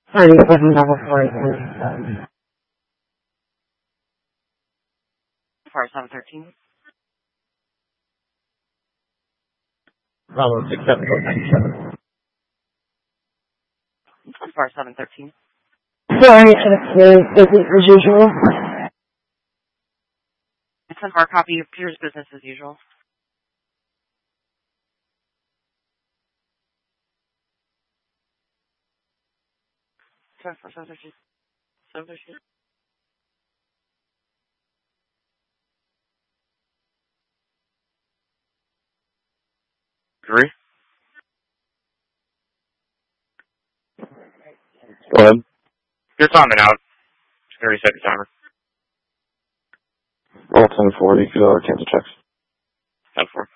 Far 713. Bravo 67497. Far 713. Sorry, it's business as usual. Send our copy of Peter's business as usual. For 713. 713. Three. Go ahead. You're timing out. 30-second timer. Roll 10-4. You could cancel checks. 10-4.